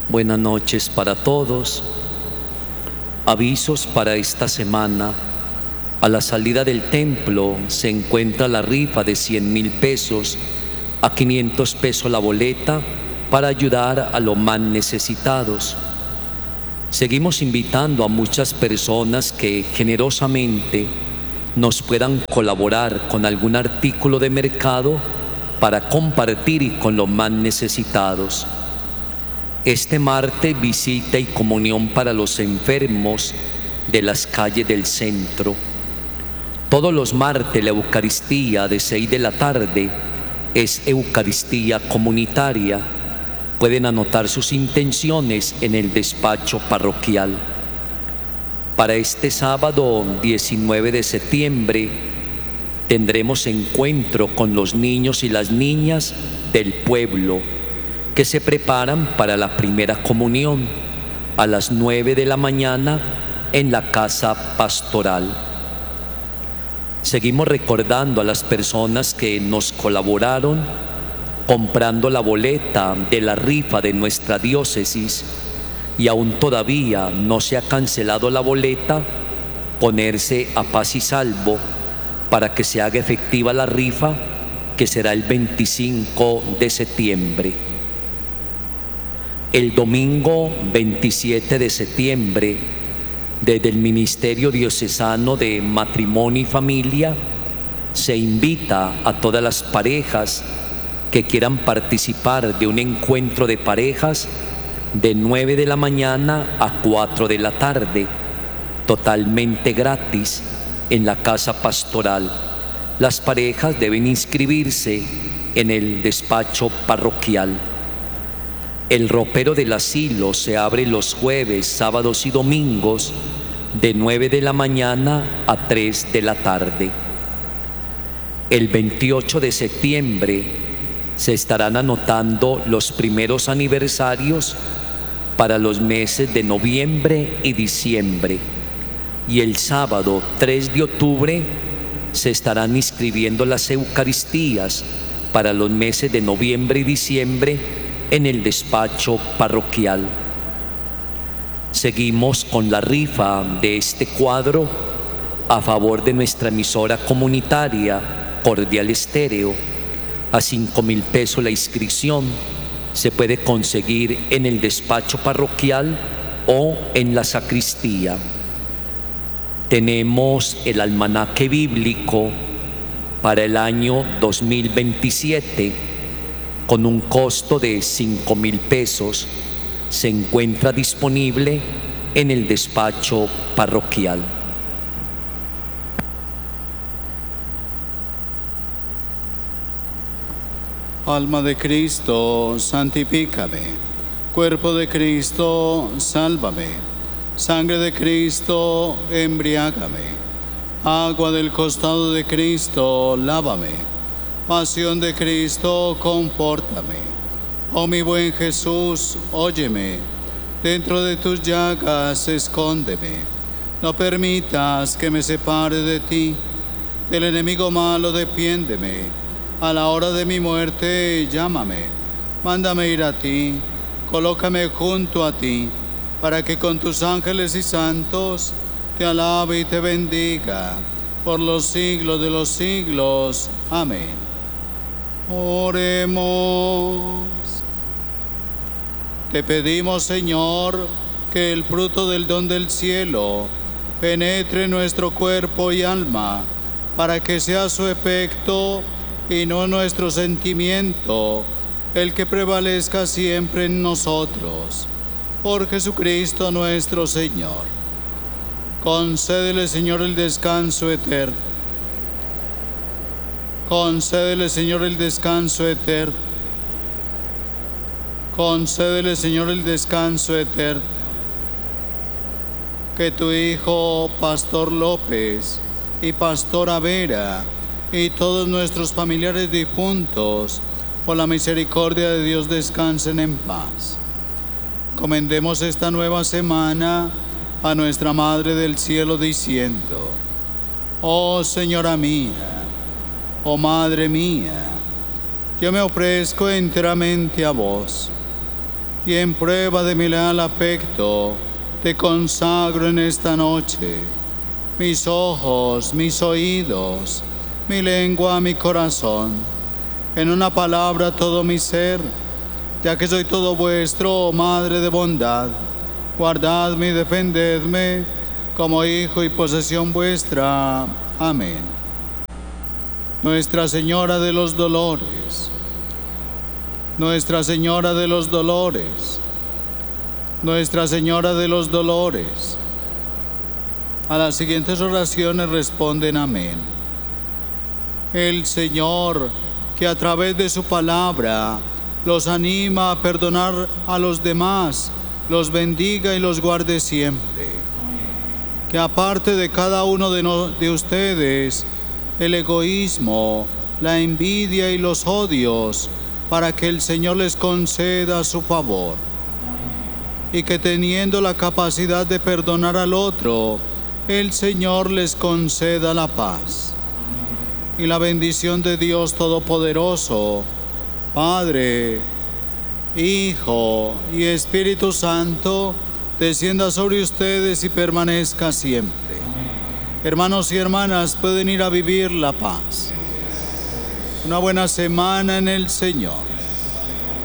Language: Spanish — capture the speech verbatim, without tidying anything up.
Buenas noches para todos. Avisos para esta semana. A la salida del templo se encuentra la rifa de cien mil pesos a quinientos pesos la boleta para ayudar a los más necesitados. Seguimos invitando a muchas personas que generosamente nos puedan colaborar con algún artículo de mercado para compartir con los más necesitados. Este martes, visita y comunión para los enfermos de las calles del centro. Todos los martes la Eucaristía de seis de la tarde es Eucaristía comunitaria. Pueden anotar sus intenciones en el despacho parroquial. Para este sábado diecinueve de septiembre tendremos encuentro con los niños y las niñas del pueblo que se preparan para la primera comunión a las nueve de la mañana en la casa pastoral. Seguimos recordando a las personas que nos colaboraron comprando la boleta de la rifa de nuestra diócesis y aún todavía no se ha cancelado la boleta, ponerse a paz y salvo para que se haga efectiva la rifa, que será el veinticinco de septiembre. El domingo veintisiete de septiembre, desde el Ministerio Diocesano de Matrimonio y Familia, se invita a todas las parejas que quieran participar de un encuentro de parejas de nueve de la mañana a cuatro de la tarde, totalmente gratis, en la casa pastoral. Las parejas deben inscribirse en el despacho parroquial. El ropero del asilo se abre los jueves, sábados y domingos de nueve de la mañana a tres de la tarde. El veintiocho de septiembre se estarán anotando los primeros aniversarios para los meses de noviembre y diciembre. Y el sábado tres de octubre se estarán inscribiendo las Eucaristías para los meses de noviembre y diciembre en el despacho parroquial. Seguimos con la rifa de este cuadro a favor de nuestra emisora comunitaria Cordial Estéreo. A cinco mil pesos la inscripción. Se puede conseguir en el despacho parroquial o en la sacristía. Tenemos el almanaque bíblico para el año dos mil veintisiete con un costo de cinco mil pesos. Se encuentra disponible en el despacho parroquial. Alma de Cristo, santifícame. Cuerpo de Cristo, sálvame. Sangre de Cristo, embriágame. Agua del costado de Cristo, lávame. Pasión de Cristo, confórtame. Oh mi buen Jesús, óyeme. Dentro de tus llagas, escóndeme. No permitas que me separe de ti. Del enemigo malo, defiéndeme. A la hora de mi muerte, llámame. Mándame ir a ti. Colócame junto a ti, para que con tus ángeles y santos te alabe y te bendiga por los siglos de los siglos. Amén. Oremos. Te pedimos, Señor, que el fruto del don del cielo penetre en nuestro cuerpo y alma, para que sea su efecto y no nuestro sentimiento el que prevalezca siempre en nosotros. Por Jesucristo nuestro Señor. Concédele, Señor, el descanso eterno. Concédele, Señor, el descanso eterno. Concédele, Señor, el descanso eterno. Que tu Hijo, Pastor López y Pastora Vera y todos nuestros familiares difuntos, por la misericordia de Dios, descansen en paz. Comendemos esta nueva semana a nuestra Madre del Cielo diciendo: Oh Señora mía, oh Madre mía, yo me ofrezco enteramente a vos. y en prueba de mi leal afecto, te consagro en esta noche mis ojos, mis oídos, mi lengua, mi corazón, en una palabra todo mi ser, ya que soy todo vuestro, oh Madre de bondad. Guardadme y defendedme como hijo y posesión vuestra. Amén. Nuestra Señora de los Dolores, Nuestra Señora de los Dolores, Nuestra Señora de los Dolores. A las siguientes oraciones responden amén. El Señor, que a través de su palabra los anima a perdonar a los demás, los bendiga y los guarde siempre. Que aparte de cada uno de, no, de ustedes el egoísmo, la envidia y los odios, para que el Señor les conceda su favor. Y que teniendo la capacidad de perdonar al otro, el Señor les conceda la paz. Y la bendición de Dios Todopoderoso, Padre, Hijo y Espíritu Santo, descienda sobre ustedes y permanezca siempre. Hermanos y hermanas, pueden ir a vivir la paz. Una buena semana en el Señor.